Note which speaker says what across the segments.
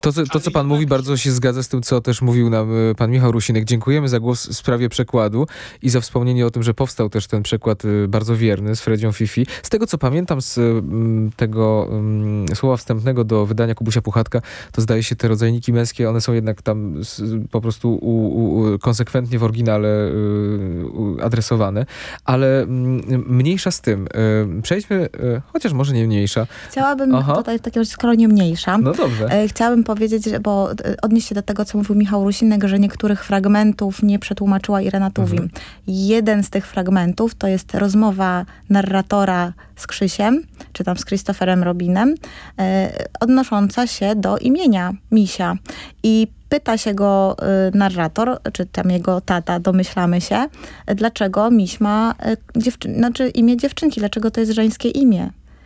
Speaker 1: To, co pan mówi, bardzo się zgadza z tym, co też mówił nam pan Michał Rusinek. Dziękujemy za głos w sprawie przekładu i za wspomnienie o tym, że powstał też ten przekład bardzo wierny z Fredzią Fifi. Z tego, co pamiętam z tego słowa wstępnego do wydania Kubusia Puchatka, to zdaje się te rodzajniki męskie, one są jednak tam po prostu konsekwentnie w oryginale adresowane. Ale mniejsza z tym. Przejdźmy, chociaż może nie mniejsza.
Speaker 2: Chciałabym tutaj w takim razie, skoro nie mniejsza,
Speaker 1: no dobrze.
Speaker 2: Chciałabym powiedzieć, bo odnieść się do tego, co mówił Michał Rusinek, że niektórych fragmentów nie przetłumaczyła Irena Tuwim. Jeden z tych fragmentów to jest rozmowa narratora z Krzysiem, czy tam z Christopherem Robinem, odnosząca się do imienia Misia. I pyta się go narrator, czy tam jego tata, domyślamy się, dlaczego Miś ma imię dziewczynki, dlaczego to jest żeńskie imię.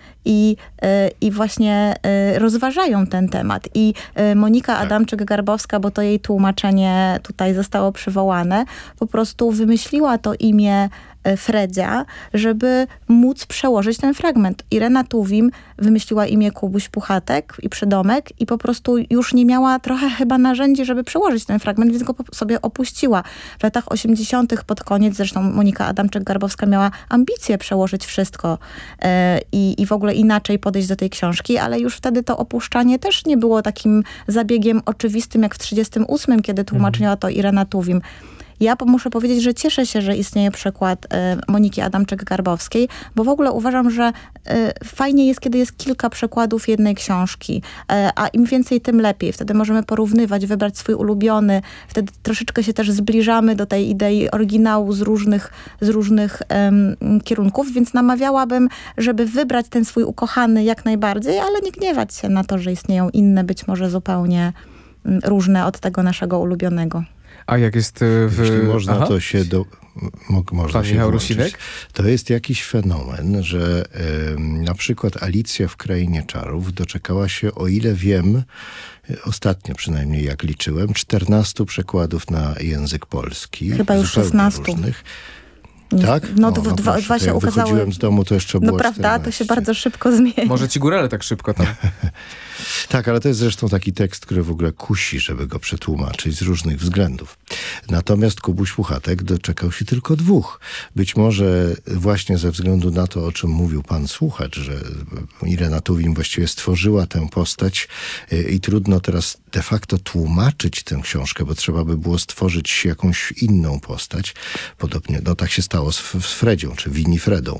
Speaker 2: I właśnie rozważają ten temat. I Monika Adamczyk-Garbowska, bo to jej tłumaczenie tutaj zostało przywołane, po prostu wymyśliła to imię Fredzia, żeby móc przełożyć ten fragment. Irena Tuwim wymyśliła imię Kubuś Puchatek i przydomek i po prostu już nie miała trochę chyba narzędzi, żeby przełożyć ten fragment, więc go sobie opuściła. W latach 80. pod koniec, zresztą Monika Adamczyk-Garbowska miała ambicje przełożyć wszystko i w ogóle inaczej podejść do tej książki, ale już wtedy to opuszczanie też nie było takim zabiegiem oczywistym jak w 38, kiedy tłumaczyła to Irena Tuwim. Ja muszę powiedzieć, że cieszę się, że istnieje przykład Moniki Adamczyk-Garbowskiej, bo w ogóle uważam, że fajnie jest, kiedy jest kilka przekładów jednej książki, a im więcej, tym lepiej. Wtedy możemy porównywać, wybrać swój ulubiony, wtedy troszeczkę się też zbliżamy do tej idei oryginału z różnych kierunków, więc namawiałabym, żeby wybrać ten swój ukochany jak najbardziej, ale nie gniewać się na to, że istnieją inne, być może zupełnie różne od tego naszego ulubionego.
Speaker 1: A jak jest
Speaker 3: Jeśli można, to się można
Speaker 1: Pan
Speaker 3: się
Speaker 1: Michał
Speaker 3: włączyć.
Speaker 1: Rusinek?
Speaker 3: To jest jakiś fenomen, że na przykład Alicja w Krainie Czarów doczekała się, o ile wiem, ostatnio przynajmniej jak liczyłem, 14 przekładów na język polski.
Speaker 2: Chyba już 16.
Speaker 3: Różnych.
Speaker 2: Nie,
Speaker 3: Tak?
Speaker 2: No, dwa się
Speaker 3: jak
Speaker 2: ukazały.
Speaker 3: Wychodziłem z domu, to jeszcze było
Speaker 2: No prawda,
Speaker 3: 14.
Speaker 2: to się bardzo szybko zmieni.
Speaker 1: Może ci górale tak szybko tam.
Speaker 3: Tak, ale to jest zresztą taki tekst, który w ogóle kusi, żeby go przetłumaczyć z różnych względów. Natomiast Kubuś Puchatek doczekał się tylko 2. Być może właśnie ze względu na to, o czym mówił pan słuchacz, że Irena Tuwim właściwie stworzyła tę postać i trudno teraz de facto tłumaczyć tę książkę, bo trzeba by było stworzyć jakąś inną postać. Podobnie, no tak się stało z Fredzią, czy Winifredą.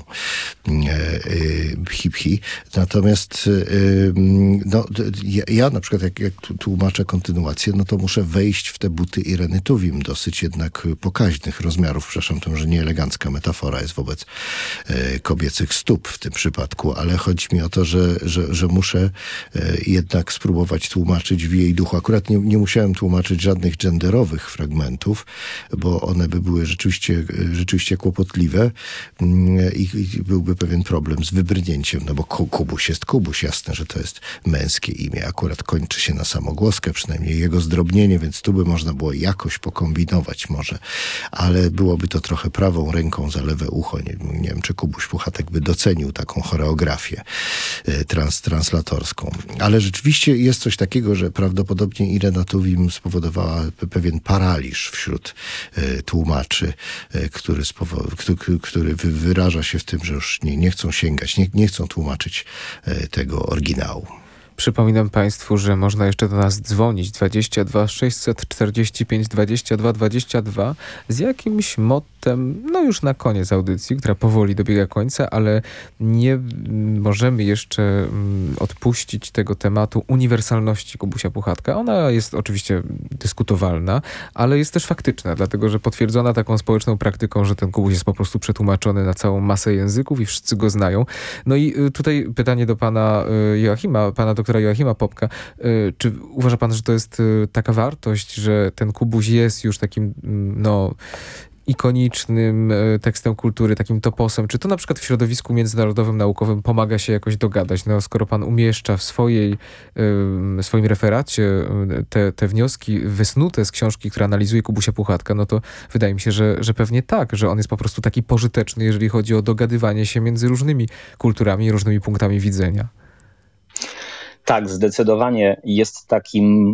Speaker 3: Hip. Natomiast ja na przykład jak tłumaczę kontynuację, no to muszę wejść w te buty Ireny Tuwim, dosyć jednak pokaźnych rozmiarów. Przepraszam, to może nieelegancka metafora jest wobec kobiecych stóp w tym przypadku, ale chodzi mi o to, że muszę jednak spróbować tłumaczyć w jej duchu. Akurat nie musiałem tłumaczyć żadnych genderowych fragmentów, bo one by były rzeczywiście kłopotliwe i byłby pewien problem z wybrnięciem, no bo Kubuś jest Kubuś, jasne, że to jest męskie imię. Akurat kończy się na samogłoskę, przynajmniej jego zdrobnienie, więc tu by można było jakoś pokombinować może, ale byłoby to trochę prawą ręką za lewe ucho. Nie wiem, czy Kubuś Puchatek by docenił taką choreografię translatorską. Ale rzeczywiście jest coś takiego, że prawdopodobnie Irena Tuwim spowodowała pewien paraliż wśród tłumaczy, który wyraża się w tym, że już nie chcą sięgać, nie chcą tłumaczyć tego oryginału.
Speaker 1: Przypominam Państwu, że można jeszcze do nas dzwonić 22 645 22 22 z jakimś mottem, no już na koniec audycji, która powoli dobiega końca, ale nie możemy jeszcze odpuścić tego tematu uniwersalności Kubusia Puchatka. Ona jest oczywiście dyskutowalna, ale jest też faktyczna, dlatego że potwierdzona taką społeczną praktyką, że ten Kubuś jest po prostu przetłumaczony na całą masę języków i wszyscy go znają. No i tutaj pytanie do pana doktora Joachima Popka. Czy uważa pan, że to jest taka wartość, że ten Kubuś jest już takim, ikonicznym tekstem kultury, takim toposem? Czy to na przykład w środowisku międzynarodowym, naukowym pomaga się jakoś dogadać? No, skoro pan umieszcza w swoim referacie te wnioski wysnute z książki, która analizuje Kubusia Puchatka, no to wydaje mi się, że pewnie tak, że on jest po prostu taki pożyteczny, jeżeli chodzi o dogadywanie się między różnymi kulturami i różnymi punktami widzenia.
Speaker 4: Tak, zdecydowanie jest takim